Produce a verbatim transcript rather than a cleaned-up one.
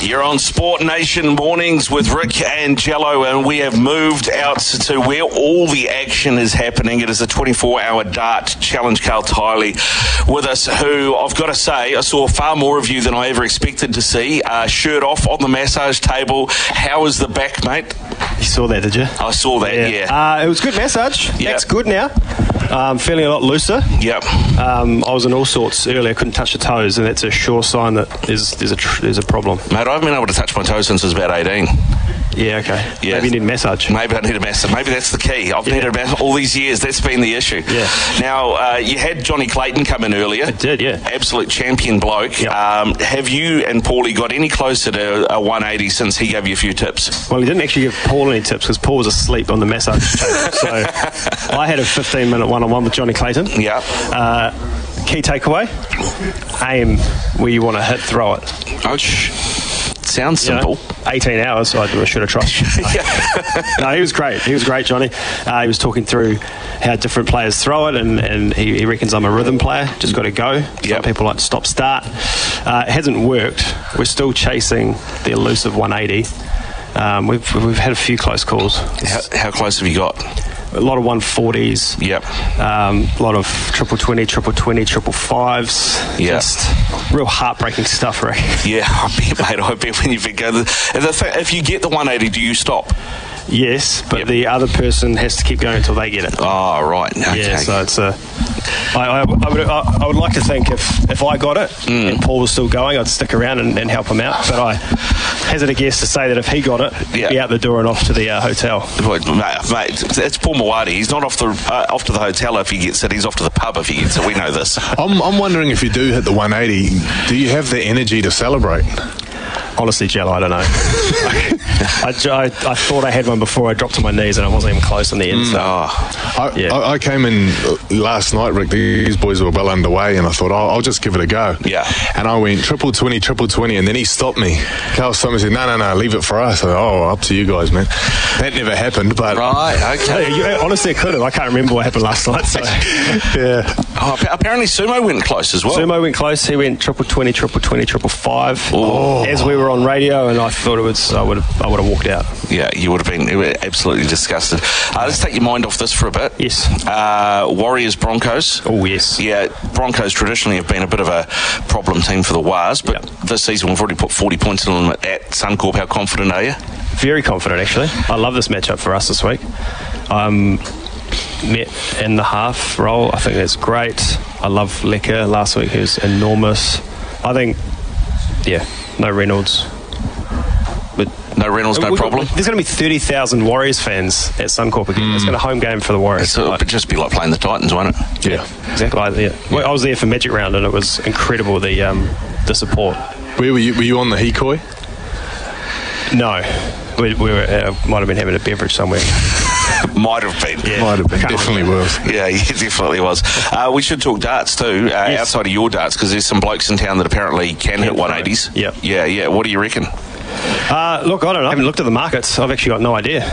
You're on Sport Nation Mornings with Rick and Jello, and we have moved out to where all the action is happening. It is a twenty-four hour dart challenge. Carl Tiley with us, who I've got to say, I saw far more of you than I ever expected to see. Uh, shirt off on the massage table. How is the back, mate? You saw that, did you? I saw that, yeah. yeah. Uh, it was good massage. Yep. Back's good now. Um, feeling a lot looser. Yep. Um, I was in all sorts earlier. Couldn't touch the toes, and that's a sure sign that there's, there's, a, tr- there's a problem. Mate, I haven't been able to touch my toes since I was about eighteen. Yeah, okay. Yeah. Maybe you need a massage. Maybe I need a massage. Maybe that's the key. I've yeah. needed a massage all these years. That's been the issue. Yeah. Now, uh, you had Johnny Clayton come in earlier. I did, yeah. Absolute champion bloke. Yep. Um, have you and Paulie got any closer to a one eighty since he gave you a few tips? Well, he didn't actually give Paul any tips because Paul was asleep on the massage table. So I had a fifteen minute one-on-one with Johnny Clayton. Yeah. Uh, key takeaway, aim where you want to hit, throw it. Oh, sh- sounds simple. You know, eighteen hours, so I should have tried. No, he was great. He was great, Johnny. Uh, he was talking through how different players throw it, and, and he, he reckons I'm a rhythm player. Just got to go. Some yep. people like to stop start. Uh, it hasn't worked. We're still chasing the elusive one eighty. Um, we've we've had a few close calls. How, how close have you got? A lot of one forties. Yep. Um, a lot of triple twenty, triple twenty, triple fives. Yep. Just real heartbreaking stuff, Rick. Yeah, I bet, mate. I bet when you go, if you get the one eighty, do you stop? Yes, but yep. the other person has to keep going until they get it. Oh, right. Okay. Yeah, so it's a. I, I, I, would, I, I would like to think if, if I got it mm. and Paul was still going, I'd stick around and, and help him out. But I hazard a guess to say that if he got it, yeah. he'd be out the door and off to the uh, hotel. Mate, mate, it's Paul Mawadi. He's not off the uh, off to the hotel if he gets it. He's off to the pub if he gets it. We know this. I'm, I'm wondering if you do hit the one eighty, do you have the energy to celebrate? Honestly, Jello, I don't know. I, I, I thought I had one before I dropped to my knees and I wasn't even close on the end. So. Oh. I, yeah. I, I came in last night, Rick. These boys were well underway, and I thought, oh, I'll just give it a go. Yeah. And I went triple twenty, triple twenty, and then he stopped me. Carl stopped me and said, no, no, no, leave it for us. I said, oh, up to you guys, man. That never happened, but. Right, okay. Yeah, you, honestly, it could have. I can't remember what happened last night. So. yeah. Oh, apparently Sumo went close as well. Sumo went close. He went triple twenty, triple twenty, triple five. Oh. As we were on radio, and I thought it was, I would have, I would have walked out. Yeah, you would have been you were absolutely disgusted. Uh, let's take your mind off this for a bit. Yes. Uh, Warriors Broncos. Oh yes. Yeah, Broncos traditionally have been a bit of a problem team for the Wars, but yep. this season we've already put forty points in them at Suncorp. How confident are you? Very confident, actually. I love this matchup for us this week. Um, Met in the half role, I think that's great. I love Lecker last week, who's enormous. I think, yeah, no Reynolds. But no Reynolds, no problem. There's going to be thirty thousand Warriors fans at Suncorp again. Mm. It's going to home game for the Warriors. It would just be like playing the Titans, won't it? Yeah, exactly. Like, yeah. Well, I was there for Magic Round, and it was incredible, the um, the support. Where were you? Were you on the Hikoi? No, we, we were uh, might have been having a beverage somewhere. Might have been. Yeah. Might have been. Definitely was. Yeah, yeah, definitely was. Uh, we should talk darts too, uh, yes. outside of your darts, because there's some blokes in town that apparently can hit one eighties. Yeah. Yeah, yeah. What do you reckon? Uh, look, I don't know. I haven't looked at the markets. I've actually got no idea.